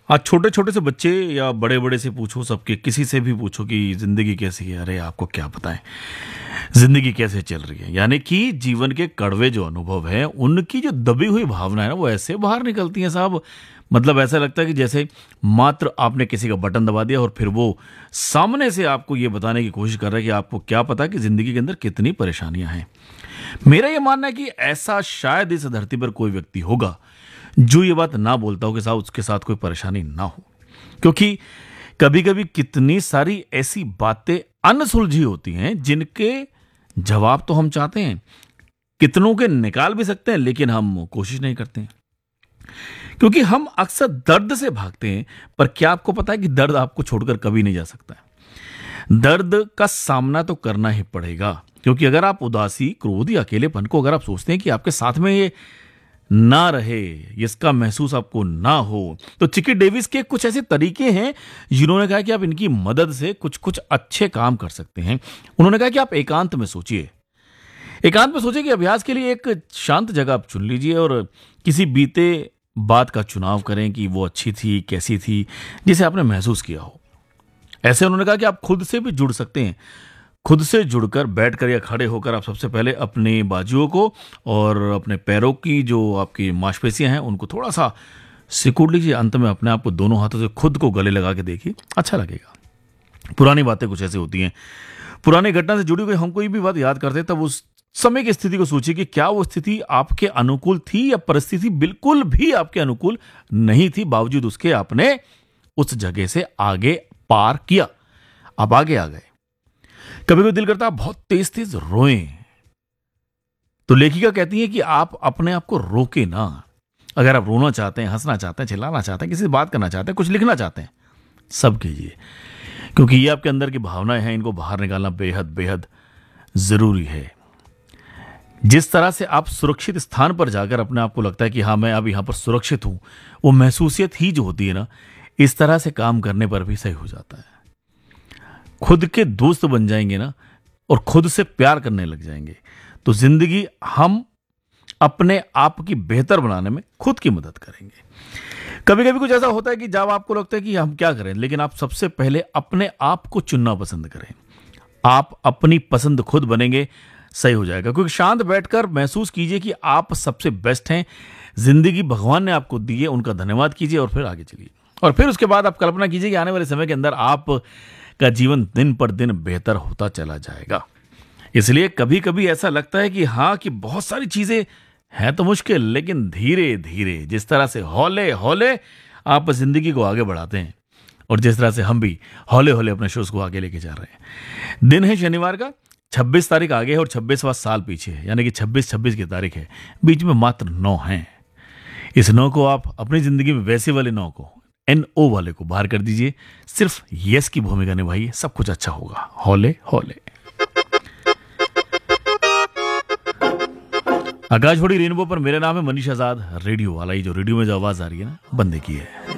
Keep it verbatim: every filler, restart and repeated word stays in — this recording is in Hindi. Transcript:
आज छोटे छोटे से बच्चे या बड़े बड़े से पूछो, सबके किसी से भी पूछो कि जिंदगी कैसी है, अरे आपको क्या पता है जिंदगी कैसे चल रही है। यानी कि जीवन के कड़वे जो अनुभव है, उनकी जो दबी हुई भावना है ना, वो ऐसे बाहर निकलती है साहब। मतलब ऐसा लगता है कि जैसे मात्र आपने किसी का बटन दबा दिया और फिर वो सामने से आपको ये बताने की कोशिश कर रहा है कि आपको क्या पता कि जिंदगी के अंदर कितनी परेशानियां हैं। मेरा ये मानना है कि ऐसा शायद इस धरती पर कोई व्यक्ति होगा जो ये बात ना बोलता हो कि साहब उसके साथ कोई परेशानी ना हो। क्योंकि कभी कभी कितनी सारी ऐसी बातें अनसुलझी होती हैं जिनके जवाब तो हम चाहते हैं, कितनों के निकाल भी सकते हैं, लेकिन हम कोशिश नहीं करते हैं क्योंकि हम अक्सर दर्द से भागते हैं। पर क्या आपको पता है कि दर्द आपको छोड़कर कभी नहीं जा सकता है। दर्द का सामना तो करना ही पड़ेगा, क्योंकि अगर आप उदासी, क्रोध या अकेलेपन को अगर आप सोचते हैं कि आपके साथ में ये ना रहे, इसका महसूस आपको ना हो, तो चिकी डेविस के कुछ ऐसे तरीके हैं जिन्होंने कहा कि आप इनकी मदद से कुछ कुछ अच्छे काम कर सकते हैं। उन्होंने कहा कि आप एकांत में सोचिए, एकांत में सोचिए कि अभ्यास के लिए एक शांत जगह आप चुन लीजिए और किसी बीते बात का चुनाव करें कि वो अच्छी थी, कैसी थी, जिसे आपने महसूस किया हो। ऐसे उन्होंने कहा कि आप खुद से भी जुड़ सकते हैं। खुद से जुड़कर, बैठकर या खड़े होकर आप सबसे पहले अपने बाजुओं को और अपने पैरों की जो आपकी मांसपेशियां हैं उनको थोड़ा सा सिकुड़ लीजिए। अंत में अपने आप को दोनों हाथों से खुद को गले लगा के देखिए, अच्छा लगेगा। पुरानी बातें कुछ ऐसी होती हैं, पुरानी घटना से जुड़ी हुई हम कोई भी बात याद करते हैं, तब उस समय की स्थिति को सोचिए कि क्या वो स्थिति आपके अनुकूल थी या परिस्थिति बिल्कुल भी आपके अनुकूल नहीं थी, बावजूद उसके आपने उस जगह से आगे पार किया, आप आगे आ गए। कभी कभी दिल करता है आप बहुत तेज तेज रोएं, तो लेखिका कहती है कि आप अपने आप को रोके ना। अगर आप रोना चाहते हैं, हंसना चाहते हैं, चिल्लाना चाहते हैं, किसी से बात करना चाहते हैं, कुछ लिखना चाहते हैं, सब कीजिए, क्योंकि ये आपके अंदर की भावनाएं हैं, इनको बाहर निकालना बेहद बेहद जरूरी है। जिस तरह से आप सुरक्षित स्थान पर जाकर अपने आप को लगता है कि हाँ मैं अब यहां पर सुरक्षित हूं, वो महसूसियत ही जो होती है ना, इस तरह से काम करने पर भी सही हो जाता है। खुद के दोस्त बन जाएंगे ना और खुद से प्यार करने लग जाएंगे, तो जिंदगी हम अपने आप की बेहतर बनाने में खुद की मदद करेंगे। कभी कभी कुछ ऐसा होता है कि जब आपको लगता है कि हम क्या करें, लेकिन आप सबसे पहले अपने आप को चुनना पसंद करें। आप अपनी पसंद खुद बनेंगे, सही हो जाएगा। क्योंकि शांत बैठकर महसूस कीजिए कि आप सबसे बेस्ट हैं, जिंदगी भगवान ने आपको दी है, उनका धन्यवाद कीजिए और फिर आगे चलिए। और फिर उसके बाद आप कल्पना कीजिए कि आने वाले समय के अंदर आप का जीवन दिन पर दिन बेहतर होता चला जाएगा। इसलिए कभी कभी ऐसा लगता है कि हाँ कि बहुत सारी चीजें हैं तो मुश्किल, लेकिन धीरे धीरे जिस तरह से हौले हौले आप जिंदगी को आगे बढ़ाते हैं और जिस तरह से हम भी हौले हौले अपने शोज को आगे लेके जा रहे हैं। दिन है शनिवार का, छब्बीस तारीख आगे है और छब्बीसवां साल पीछे है, यानी कि छब्बीस छब्बीस की तारीख है, बीच में मात्र नौ हैं। इस नौ को आप अपनी जिंदगी में वैसे वाले नौ को, एन ओ वाले को बाहर कर दीजिए, सिर्फ यस की भूमिका निभाइए, सब कुछ अच्छा होगा। हौले हौले। आकाशवाणी रेनबो पर मेरा नाम है मनीष आजाद, रेडियो वाला। ये जो रेडियो में जो आवाज आ रही है ना, बंदे की है।